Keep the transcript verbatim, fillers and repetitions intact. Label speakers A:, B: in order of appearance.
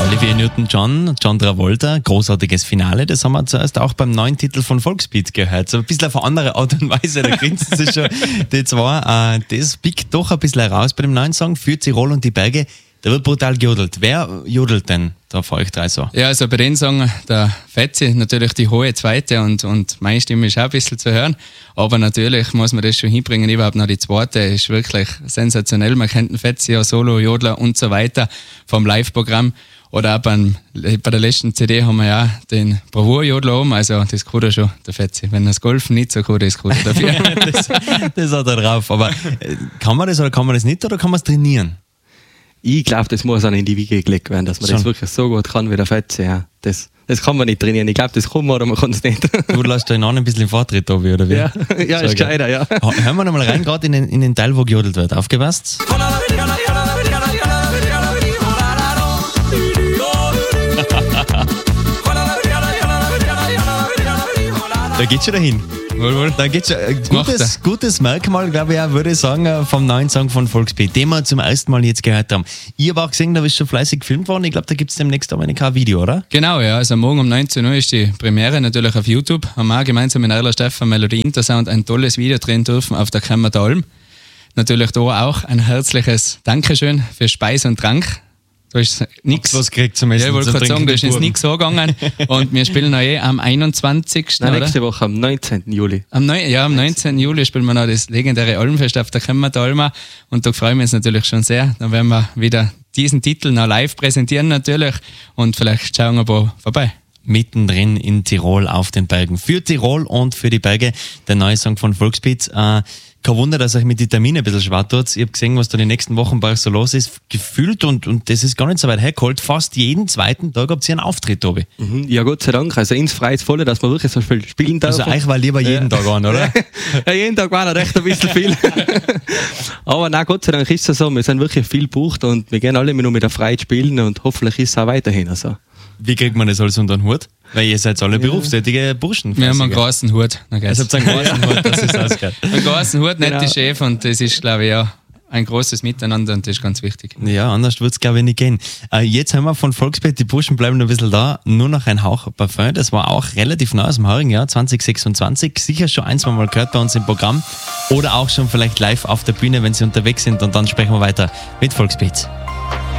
A: Olivia Newton-John, John Travolta, großartiges Finale. Das haben wir zuerst auch beim neuen Titel von Volksbeat gehört. So ein bisschen auf eine andere Art und Weise, da grinsen sie schon. Die zwei, äh, das pickt doch ein bisschen heraus bei dem neuen Song für Tirol und die Berge. Da wird brutal gejodelt. Wer jodelt denn da von euch drei so?
B: Ja, also bei den Song, der Fetzi, natürlich die hohe zweite und, und meine Stimme ist auch ein bisschen zu hören. Aber natürlich muss man das schon hinbringen. Überhaupt noch die zweite ist wirklich sensationell. Man kennt den Fetzi ja, Solo, Jodler und so weiter vom Live-Programm. Oder auch beim, bei der letzten C D haben wir ja den Bravour-Jodler oben. Also das kann er schon, der Fetzi. Wenn das Golfen nicht so gut ist, kann er dafür.
A: das, das hat er drauf. Aber kann man das oder kann man das nicht oder kann man es trainieren?
C: Ich glaube, das muss auch in die Wiege gelegt werden, dass man Schon. das wirklich so gut kann wie der Fetzi. Ja. Das, das kann man nicht trainieren. Ich glaube, das kann man oder man kann es nicht.
A: Du lässt deinen an ein bisschen im Vortritt, Tobi, oder wie?
C: Ja, ja ist gescheiter, ja.
A: Hören wir nochmal rein, gerade in den, in den Teil, wo gejodelt wird. Aufgepasst. Da geht's schon dahin. Da geht's schon. Ein gutes, gutes Merkmal, glaube ich, auch, würde ich sagen, vom neuen Song von Volksbeat, den wir zum ersten Mal jetzt gehört haben. Ich habe auch gesehen, da ist schon fleißig gefilmt worden. Ich glaube, da gibt es demnächst aber kein Video, oder?
B: Genau, ja. Also morgen um neunzehn Uhr ist die Premiere natürlich auf YouTube. Haben wir auch gemeinsam mit Erla Stefan Melodie Intersound ein tolles Video drehen dürfen auf der Kammer der Alm. Natürlich da auch ein herzliches Dankeschön für Speis und Trank. Da ist nichts.
A: Was kriegt zum Essen?
B: Ja, ich wollte gerade sagen, da ist jetzt nichts angegangen. Und wir spielen auch eh am einundzwanzigsten
C: Nein, nächste Woche, am neunzehnten Juli.
B: Am neun, ja, am neunzehnten Juli spielen wir noch das legendäre Almfest auf der Kammer der Alma. Und da freuen wir uns natürlich schon sehr. Dann werden wir wieder diesen Titel noch live präsentieren natürlich. Und vielleicht schauen wir ein paar vorbei.
A: Mittendrin in Tirol auf den Bergen. Für Tirol und für die Berge. Der neue Song von Volksbeat. Äh, kein Wunder, dass euch mit den Terminen ein bisschen schwer tut. Ich habe gesehen, was da die nächsten Wochen bei euch so los ist. Gefühlt, und, und das ist gar nicht so weit hergeholt, fast jeden zweiten Tag habt ihr einen Auftritt, Tobi.
C: Mhm, ja, Gott sei Dank. Also ins Freie volle, dass man wirklich so viel spielen darf.
A: Also euch war lieber jeden ja. Tag an, oder?
C: Ja, jeden Tag war noch recht ein bisschen viel. Aber nein, Gott sei Dank ist es so. Wir sind wirklich viel gebucht und wir gehen alle nur mit der Freiheit spielen und hoffentlich ist es auch weiterhin so.
A: Wie kriegt man das alles unter den Hut? Weil ihr seid alle ja. berufstätige Burschen.
B: Wir haben einen großen Hut.
A: Also habt einen großen Hut, das ist ausgehört.
B: Einen großen Hut, nicht genau. Die Chef, und das ist, glaube ich, ja ein großes Miteinander und das ist ganz wichtig.
A: Ja, anders würde es, glaube ich, nicht gehen. Äh, jetzt haben wir von Volksbeat, die Burschen bleiben noch ein bisschen da, nur noch ein Hauch Parfum. Das war auch relativ neu aus dem heurigen Jahr, zwanzig sechsundzwanzig. Sicher schon ein, zwei Mal gehört bei uns im Programm. Oder auch schon vielleicht live auf der Bühne, wenn sie unterwegs sind. Und dann sprechen wir weiter mit Volksbeat.